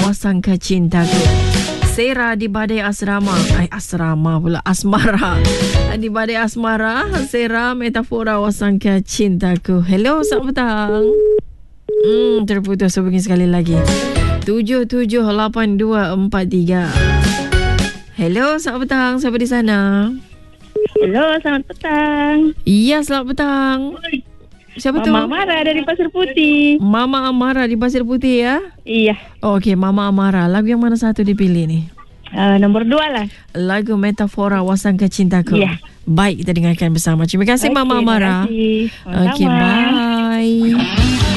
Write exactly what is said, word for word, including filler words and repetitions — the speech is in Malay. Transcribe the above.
Wasangka Cintaku. Sera di badai asrama. Ay, asrama pula. Asmara. Di badai asmara. Sera metafora wasangka cintaku. Hello, selamat petang. Hmm, terputus hubungi sekali lagi. tujuh tujuh lapan dua empat tiga. Hello, selamat petang. Siapa di sana? Hello, selamat petang. Iya, selamat petang. Siapa tu? Mama Amara dari Pasir Putih. Mama Amara di Pasir Putih ya? Iya. Oh, okey, Mama Amara. Lagu yang mana satu dipilih ni? Uh, nombor dua lah. Lagu Metafora Wasangka Cintaku. Iya. Baik, kita dengarkan bersama. Terima kasih, Okay, Mama Amara. Terima kasih. Okey, bye.